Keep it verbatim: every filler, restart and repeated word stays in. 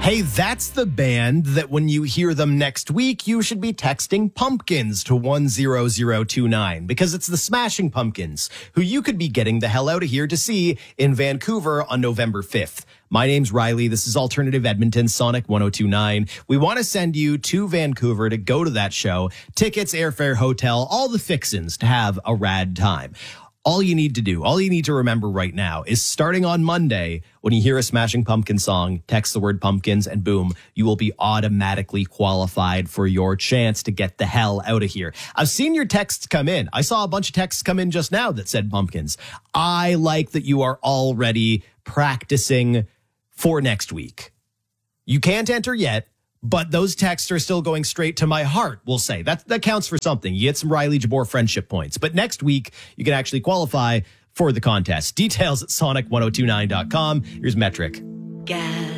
Hey, that's the band that when you hear them next week, you should be texting Pumpkins to one zero zero two nine because it's the Smashing Pumpkins, who you could be getting the hell out of here to see in Vancouver on November fifth. My name's Riley. This is Alternative Edmonton Sonic one oh two nine. We want to send you to Vancouver to go to that show. Tickets, airfare, hotel, all the fixins to have a rad time. All you need to do, all you need to remember right now is starting on Monday, when you hear a Smashing Pumpkin song, text the word pumpkins and boom, you will be automatically qualified for your chance to get the hell out of here. I've seen your texts come in. I saw a bunch of texts come in just now that said pumpkins. I like that you are already practicing for next week. You can't enter yet, but those texts are still going straight to my heart, we'll say. That, that counts for something. You get some Riley Jabor friendship points. But next week, you can actually qualify for the contest. Details at sonic ten twenty-nine dot com. Here's Metric. Gas.